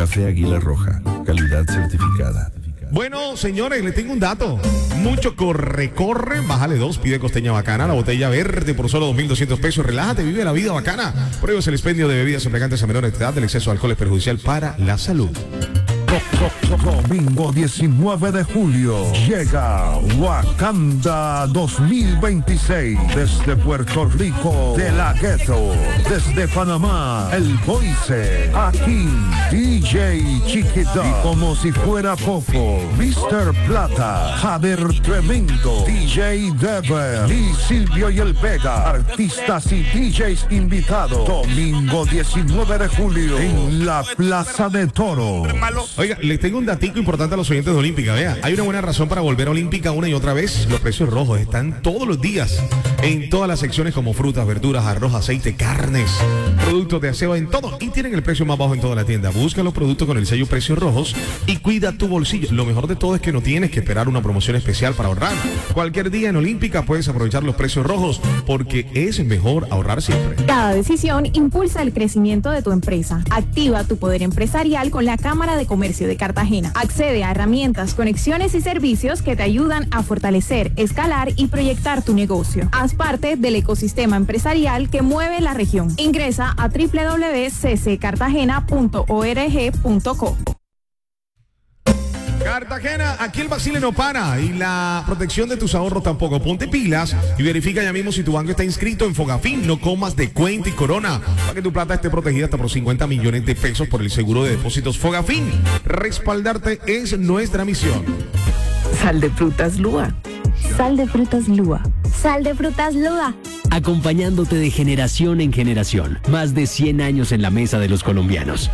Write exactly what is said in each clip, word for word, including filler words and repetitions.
Café Águila Roja, calidad certificada. Bueno, señores, les tengo un dato. Mucho corre, corre, bájale dos, pide costeña bacana, la botella verde por solo dos mil doscientos pesos. Relájate, vive la vida bacana. Pruebes el expendio de bebidas embriagantes a menores de edad. El exceso de alcohol es perjudicial para la salud. Domingo diecinueve de julio llega Wakanda dos mil veintiséis desde Puerto Rico, de la Ghetto, desde Panamá, el Boise, aquí D J Chiquita, y como si fuera poco, mister Plata, Jader Tremendo, D J Dever y Silvio y el Vega, artistas y D Js invitados. Domingo diecinueve de julio en la Plaza de Toros. Oiga, les tengo un datico importante a los oyentes de Olímpica. Vea, hay una buena razón para volver a Olímpica una y otra vez. Los precios rojos están todos los días en todas las secciones como frutas, verduras, arroz, aceite, carnes, productos de aseo, en todo. Y tienen el precio más bajo en toda la tienda. Busca los productos con el sello Precios Rojos y cuida tu bolsillo. Lo mejor de todo es que no tienes que esperar una promoción especial para ahorrar. Cualquier día en Olímpica puedes aprovechar los precios rojos porque es mejor ahorrar siempre. Cada decisión impulsa el crecimiento de tu empresa. Activa tu poder empresarial con la Cámara de Comercio de Cartagena. Accede a herramientas, conexiones y servicios que te ayudan a fortalecer, escalar y proyectar tu negocio. Haz parte del ecosistema empresarial que mueve la región. Ingresa a doble u doble u doble u punto c c cartagena punto org punto co. Cartagena, aquí el vacile no para y la protección de tus ahorros tampoco. Ponte pilas y verifica ya mismo si tu banco está inscrito en Fogafín. No comas de cuenta y corona para que tu plata esté protegida hasta por cincuenta millones de pesos por el seguro de depósitos Fogafín. Respaldarte es nuestra misión. Sal de frutas Lua. Sal de frutas Lua. Sal de frutas Lua. Acompañándote de generación en generación. Más de cien años en la mesa de los colombianos.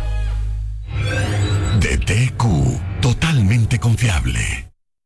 D T Q, totalmente confiable.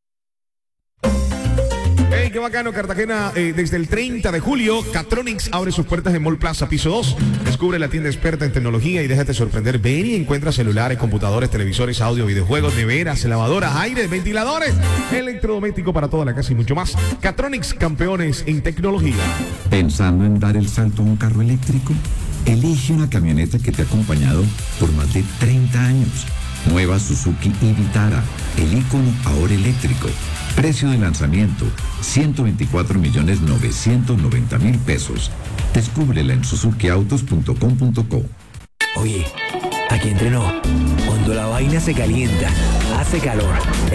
Hey, qué bacano, Cartagena. Eh, desde el treinta de julio, Catronics abre sus puertas en Mall Plaza, piso dos. Descubre la tienda experta en tecnología y déjate sorprender. Ven y encuentra celulares, computadores, televisores, audio, videojuegos, neveras, lavadoras, aires, ventiladores, electrodoméstico para toda la casa y mucho más. Catronics, campeones en tecnología. ¿Pensando en dar el salto a un carro eléctrico? Elige una camioneta que te ha acompañado por más de treinta años. Nueva Suzuki Vitara, el ícono ahora eléctrico. Precio de lanzamiento, ciento veinticuatro millones novecientos noventa mil pesos. Descúbrela en suzuki autos punto com punto co. Oye, aquí entrenó. Cuando la vaina se calienta, hace calor.